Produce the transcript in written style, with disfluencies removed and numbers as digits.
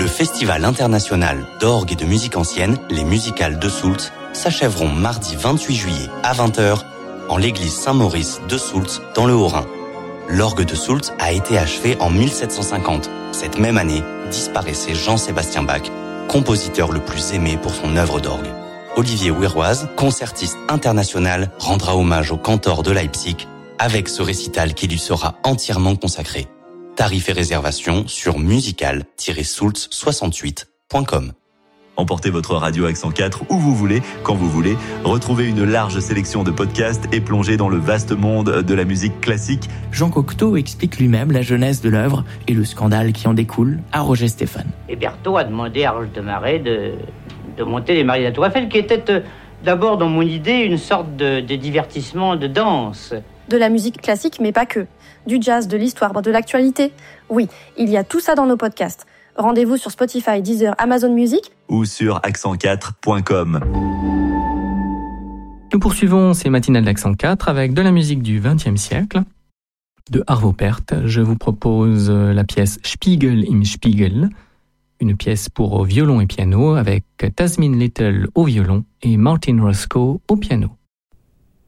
Festival international d'orgue et de musique ancienne, les musicales de Soultz, s'achèveront mardi 28 juillet à 20h en l'église Saint-Maurice de Soultz dans le Haut-Rhin. L'orgue de Soultz a été achevé en 1750. Cette même année, disparaissait Jean-Sébastien Bach, compositeur le plus aimé pour son œuvre d'orgue. Olivier Ouéroise, concertiste international, rendra hommage au cantor de Leipzig avec ce récital qui lui sera entièrement consacré. Tarifs et réservations sur musical-soultz68.com. Emportez votre radio Accent 4 où vous voulez, quand vous voulez. Retrouvez une large sélection de podcasts et plongez dans le vaste monde de la musique classique. Jean Cocteau explique lui-même la genèse de l'œuvre et le scandale qui en découle à Roger Stéphane. Et Berthaud a demandé à Roger de Marais de monter les Mariés de la Tour Eiffel, qui était d'abord dans mon idée une sorte de divertissement, de danse. De la musique classique, mais pas que. Du jazz, de l'histoire, de l'actualité. Oui, il y a tout ça dans nos podcasts. Rendez-vous sur Spotify, Deezer, Amazon Music ou sur accent4.com. Nous poursuivons ces matinales d'Accent 4 avec de la musique du XXe siècle. De Arvo Pärt, je vous propose la pièce Spiegel im Spiegel, une pièce pour violon et piano avec Tasmin Little au violon et Martin Roscoe au piano.